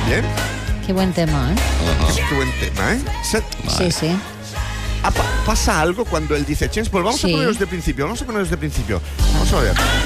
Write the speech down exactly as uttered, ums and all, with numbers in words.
Bien. Qué buen tema, ¿eh? Qué buen tema, ¿eh? Se- Sí, sí. Ah, pa- pasa algo cuando él dice Chains. Pues vamos Sí. a ponerlos de principio. Vamos a ponerlos de principio. Vamos a ver.